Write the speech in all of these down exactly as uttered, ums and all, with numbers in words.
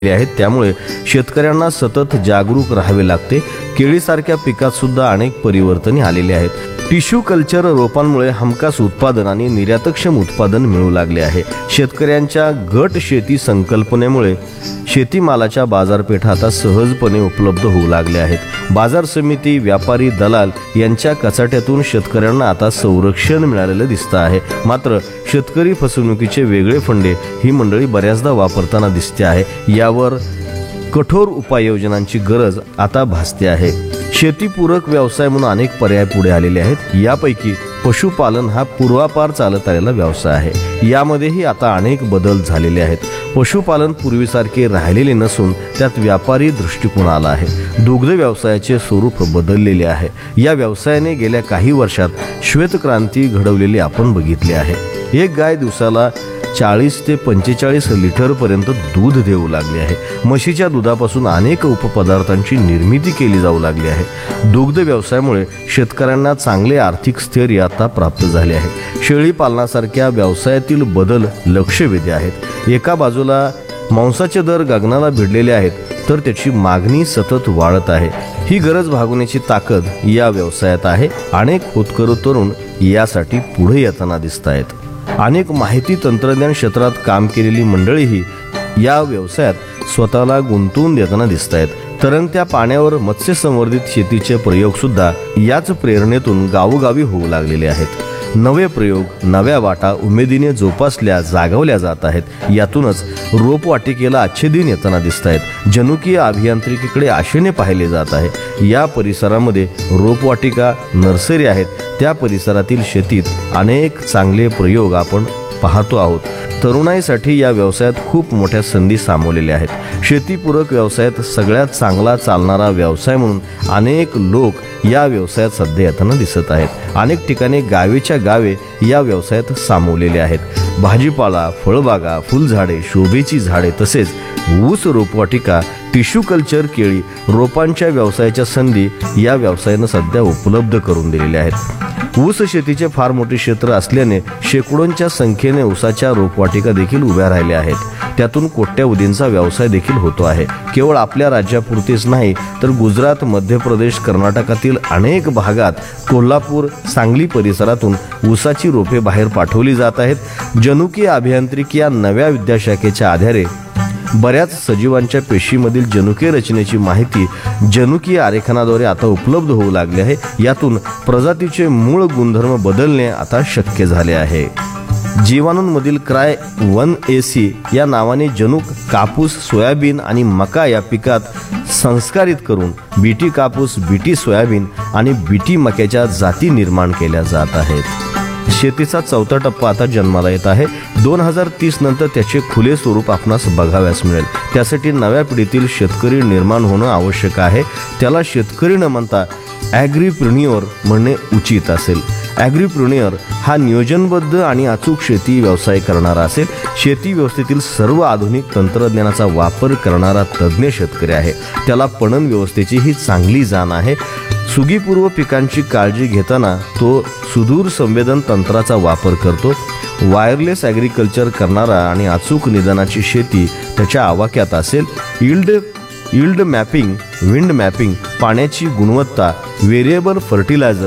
आहेत, त्यामुळे शेतकऱ्यांना सतत जागरूक राहावे लागते। केळीसारख्या पिकात सुद्धा अनेक परिवर्तने आलेली आहेत। टिश्यू कल्चर रोपांमुळे हमखास उत्पादन आणि निर्यातक्षम उत्पादन मिळू लागले आहे। शेतकऱ्यांच्या गट शेती संकल्पनेमुळे शेतीमालाच्या बाजारपेठा आता सहजपणे उपलब्ध होऊ लागल्या आहेत। बाजार समिती, व्यापारी, दलाल यांच्या कचाट्यातून शेतकऱ्यांना आता संरक्षण मिळालेलं दिसतं आहे। मात्र शेतकरी फसवणुकीचे वेगळे फंडे ही मंडळी बऱ्याचदा वापरताना दिसते आहे। यावर कठोर उपाययोजनांची गरज आता भासते आहे। शेतीपूरक व्यवसाय म्हणून अनेक पर्याय पुढे आलेले आहेत। यापैकी पशुपालन हा पूर्वापार चालत आलेला व्यवसाय आहे। यामध्येही आता अनेक बदल झालेले आहेत। पशुपालन पूर्वीसारखे राहिलेले नसून त्यात व्यापारी दृष्टिकोन आला आहे। दुग्ध व्यवसायाचे स्वरूप बदललेले आहे। या व्यवसायाने गेल्या काही वर्षात श्वेतक्रांती घडवलेली आपण बघितली आहे। एक गाय दिवसाला चाळीस ते पंचेचाळीस लिटर पर्यंत दूध देऊ लागले आहे। म्हशीच्या दुधापासून अनेक उपपदार्थांची निर्मिती केली जाऊ लागली आहे। दुग्ध व्यवसायामुळे शेतकऱ्यांना चांगले आर्थिक स्थैर्य आता प्राप्त झाले आहे। शेळी पालनासारख्या व्यवसायातील बदल लक्षवेधी आहेत। एका बाजूला मांसाचे दर गगनाला भिडलेले आहेत, तर त्याची मागणी सतत वाढत आहे। ही गरज भागवण्याची ताकद या व्यवसायात आहे। अनेक होतकरू तरुण यासाठी पुढे येताना दिसत आहेत। अनेक माहिती तंत्रज्ञान क्षेत्रात काम केलेली मंडळीही या व्यवसायात स्वतःला गुंतवून देताना दिसत आहेत। तरंगत्या पाण्यावर मत्स्य संवर्धित शेतीचे प्रयोग सुद्धा याच प्रेरणेतून गावोगावी होऊ लागलेले आहेत। नवे प्रयोग, नव्या वाटा उमेदीने जोपासल्या जागवल्या जात आहेत। यातूनच रोपवाटिकेला अच्छे दिन येताना दिसत आहेत। जनुकीय अभियांत्रिकीकडे आशेने पाहिले जात आहे। या परिसरामध्ये रोपवाटिका, नर्सरी आहेत। त्या परिसरातील शेतीत अनेक चांगले प्रयोग आपण पाहतो आहोत। तरुणाईसाठी या व्यवसायात खूप मोठ्या संधी सामावलेल्या आहेत। शेतीपूरक व्यवसायात सगळ्यात चांगला चालणारा व्यवसाय म्हणून अनेक लोक या व्यवसायात सध्या येताना दिसत आहेत। अनेक ठिकाणी गावेच्या गावे या व्यवसायात सामावलेले आहेत। भाजीपाला, फळबागा, फुलझाडे, शोभेची झाडे तसेच ऊस रोपवाटिका, टिश्यू कल्चर, केळी रोपांच्या व्यवसायाच्या संधी या व्यवसायानं सध्या उपलब्ध करून दिलेल्या आहेत। ऊस शेतीचे फार मोठे क्षेत्र असल्याने शेकडोंच्या संख्येने ऊसाच्या रोपवाटिका देखील उभ्या राहिल्या आहेत। त्यातून कोट्यावधींचा व्यवसाय देखील होतो आहे। केवळ आपल्या राज्यापुरतेच नाही, तर गुजरात, मध्य प्रदेश, कर्नाटकातील अनेक भागात, कोल्हापूर, सांगली परिसरातून ऊसाची रोपे बाहेर पाठवली जात आहेत। जनुकीय अभियांत्रिकी या नव्या विद्याशाखेच्या आधारे बऱ्याच सजीवांच्या पेशीमधील जनुकीय रचनेची माहिती जनुकीय आरेखनाद्वारे आता उपलब्ध होऊ लागली आहे। यातून प्रजातीचे मूळ गुणधर्म बदलणे आता शक्य झाले आहे। जीवाणूंमधील क्राय वन ए सी या नावाने जनुक कापूस, सोयाबीन आणि मका या पिकात संस्कारित करून बीटी कापूस, बीटी सोयाबीन आणि बीटी मक्याच्या जाती निर्माण केल्या जात आहेत। शेतीचा चौथा टप्पा आता जन्माला येत आहे। दोन हजार तीस नंतर त्याचे खुले स्वरूप आपणास बघाव्यास मिळेल। त्यासाठी नव्या पिढीतील शेतकरी निर्माण होणं आवश्यक आहे। त्याला शेतकरी न म्हणता ॲग्रीप्रेन्युअर म्हणणे उचित असेल। ॲग्रीप्रेन्युअर हा नियोजनबद्ध आणि अचूक शेती व्यवसाय करणारा असेल। शेती व्यवस्थेतील सर्व आधुनिक तंत्रज्ञानाचा वापर करणारा तज्ज्ञ शेतकरी आहे। त्याला पणन व्यवस्थेची ही चांगली जाण आहे। सुगीपूर्व पिकांची काळजी घेताना तो सुदूर संवेदन तंत्राचा वापर करतो। वायरलेस ॲग्रिकल्चर करणारा आणि अचूक निदानाची शेती त्याच्या आवाक्यात असेल। Yield yield mapping, wind mapping, पाण्याची गुणवत्ता, व्हेरिएबल फर्टिलायझर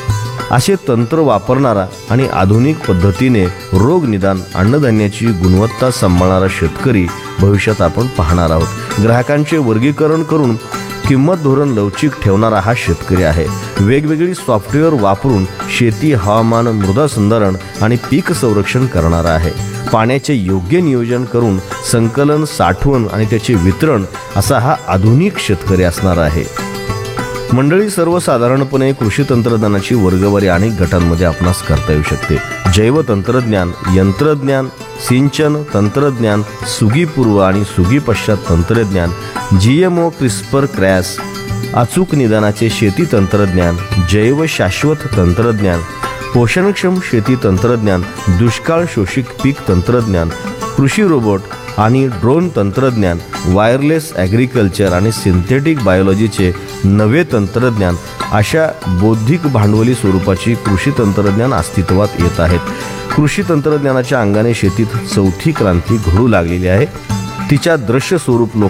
असे तंत्र वापरणारा आणि आधुनिक पद्धतीने रोग निदान, अन्नधान्याची गुणवत्ता सांभाळणारा शेतकरी भविष्यात आपण पाहणार आहोत। ग्राहकांचे वर्गीकरण करून किंमत धोरण लवचिक ठेवणारा हा शेतकरी आहे। वेगवेगळी सॉफ्टवेअर वापरून शेती, हवामान, मृदा संधारण आणि पीक संरक्षण करणारा आहे। पाण्याचे योग्य नियोजन करून संकलन, साठवण आणि त्याचे वितरण असा हा आधुनिक शेतकरी असणार आहे। मंडळी, सर्वसाधारणपणे कृषी तंत्रज्ञानाची वर्गवारी अनेक गटांमध्ये आपणास करता येऊ शकते। जैव तंत्रज्ञान, यंत्रज्ञान, सिंचन तंत्रज्ञान, सुगीपूर्व आणि सुगी पश्चात तंत्रज्ञान, जी एम ओ, क्रिस्पर क्रॅस, अचूक निदानाचे शेती तंत्रज्ञान, जैव शाश्वत तंत्रज्ञान, पोषणक्षम शेती तंत्रज्ञान, दुष्काळ शोषित पीक तंत्रज्ञान, कृषी रोबोट आणि ड्रोन तंत्रज्ञान, वायरलेस ॲग्रिकल्चर आणि सिंथेटिक बायोलॉजीचे नवे तंत्रज्ञान अशा बौद्धिक भांडवली स्वरूपाची कृषी तंत्रज्ञान अस्तित्वात येत आहेत। कृषी तंत्रज्ञानाच्या अंगाने शेतीत चौथी क्रांती घडू लागलेली आहे। तिच्या दृश्य स्वरूप